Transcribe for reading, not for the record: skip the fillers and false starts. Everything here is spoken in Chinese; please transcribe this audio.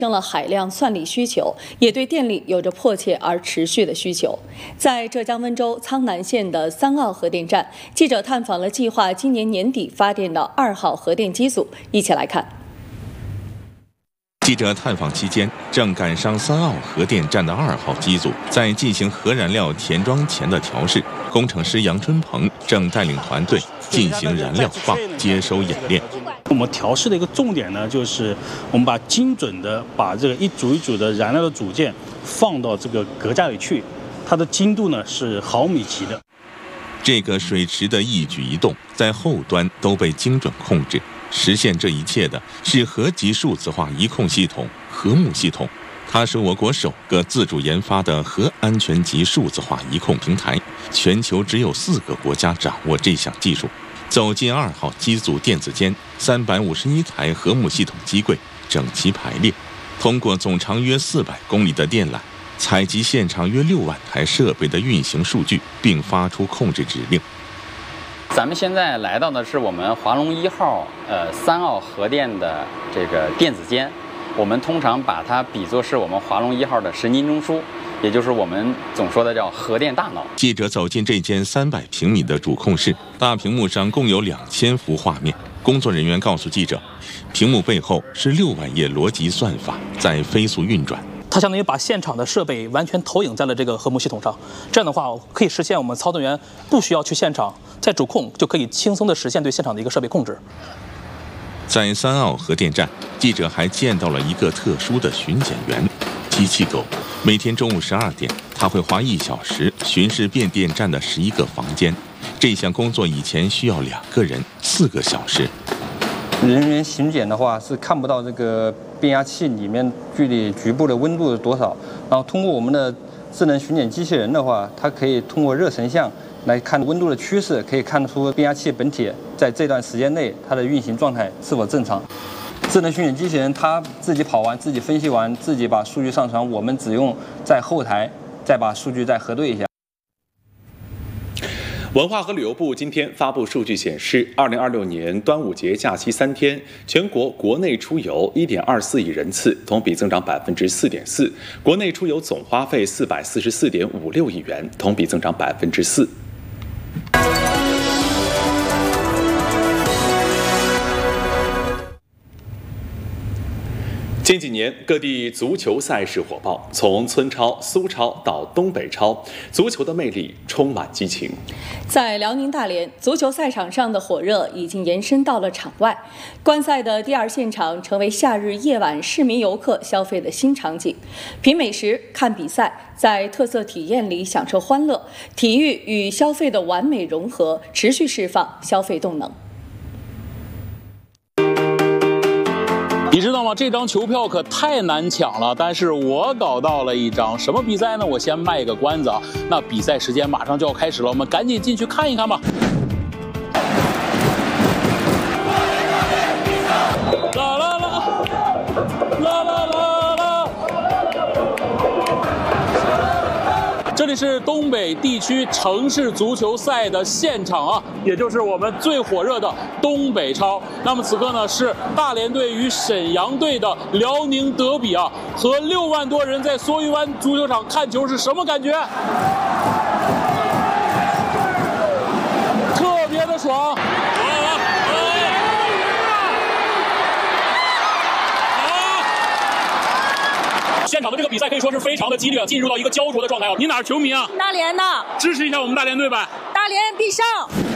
生了海量算力需求，也对电力有着迫切而持续的需求。在浙江温州苍南县的3号核电站，记者探访了计划今年年底发电的2号核电机组，一起来看。 记者探访期间，正赶上3号核电站的2号机组在进行核燃料填装前的调试，工程师杨春鹏正带领团队进行燃料放接收演练。 我们调试的一个重点呢，就是我们精准的把这个一组一组的燃料的组件放到这个隔架里去，它的精度呢是毫米级的。 这个水池的一举一动在后端都被精准控制。实现这一切的是核级数字化仪控系统核木系统，它是我国首个自主研发的核安全级数字化仪控平台，全球只有4个国家掌握这项技术。走进2号机组电子间，351台核木系统机柜整齐排列，通过总长约400公里的电缆，采集现场约6万台设备的运行数据，并发出控制指令。 咱们现在来到的是我们华龙1号3号核电的这个电子间，我们通常把它比作是我们华龙1号的神经中枢，也就是我们总说的叫核电大脑。 记者走进这间300平米的主控室，大屏幕上共有2000幅画面。工作人员告诉记者，屏幕背后是6万页逻辑算法在飞速运转。 它相当于把现场的设备完全投影在了这个核木系统上，这样的话可以实现我们操作员不需要去现场，在主控就可以轻松地实现对现场的一个设备控制。 在3号核电站，记者还见到了一个特殊的巡检员——机器狗。每天中午12点，他会花1小时巡视变电站的11个房间。这项工作以前需要2个人4个小时。 人员巡检的话是看不到这个变压器里面距离局部的温度是多少，然后通过我们的智能巡检机器人的话，它可以通过热成像来看温度的趋势，可以看出变压器本体在这段时间内它的运行状态是否正常。智能巡检机器人它自己跑完、自己分析完、自己把数据上传，我们只用在后台再把数据再核对一下。 文化和旅游部今天发布数据显示，2026年端午节假期3天，全国国内出游1.24亿人次，同比增长4.4%，国内出游总花费444.56亿元，同比增长4%。近几年，各地足球赛事火爆，从村超、苏超到东北超，足球的魅力充满激情。 在辽宁大连，足球赛场上的火热已经延伸到了场外，观赛的第2现场成为夏日夜晚市民游客消费的新场景。品美食、看比赛，在特色体验里享受欢乐，体育与消费的完美融合，持续释放消费动能。 你知道吗？这张球票可太难抢了，但是我搞到了一张。什么比赛呢？我先卖个关子啊。那比赛时间马上就要开始了，我们赶紧进去看一看吧。啦啦啦，啦啦啦啦。这里是东北地区城市足球赛的现场啊，也就是我们最火热的东北超。那么此刻呢，是大连队与沈阳队的辽宁德比啊，和6万多人在梭鱼湾足球场看球是什么感觉？特别的爽。现场的这个比赛可以说是非常的激烈，进入到一个焦灼的状态啊！你哪儿球迷啊？ 大连的， 支持一下我们大连队呗！ 大连必胜！